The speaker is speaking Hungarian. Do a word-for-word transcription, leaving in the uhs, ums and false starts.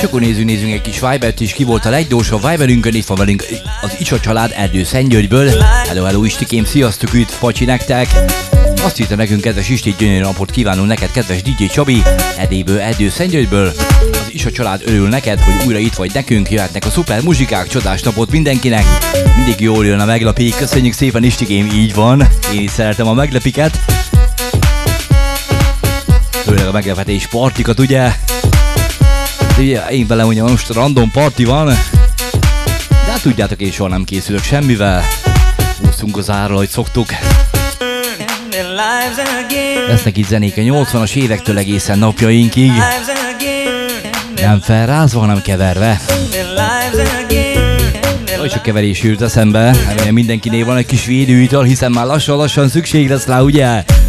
akkor nézzünk, nézzünk egy kis Vibert is. Ki volt a leggyorsabb Viberünkön? Itt van velünk az Isa család Erdőszentgyörgyből. Hello, hello Istikém, sziasztok, üdv, pacsi nektek! Azt írta nekünk, kedves Isti, gyönyörű napot kívánunk neked, kedves dé dzsé Csabi, Erdélyből, Erdőszentgyörgyből. Az Isa család örül neked, hogy újra itt vagy nekünk, jöhetnek a szuper muzsikák, csodás napot mindenkinek. Mindig jól jön a meglepi, köszönjük szépen Istikém, így van. Én is szeretem a meglepiket. Főleg a meglepetés partikat, ugye? De ugye én velem ugye most random party van. De hát tudjátok, én soha nem készülök semmivel. Úszunk az árral, hogy szoktuk. Lesznek itt zenék a nyolcvanas évektől egészen napjainkig. Nem felrázva, hanem keverve. Vagy csak keverés jut eszembe. Remélem mindenkinél van egy kis védőital, hiszen már lassan-lassan szükség lesz rá, ugye?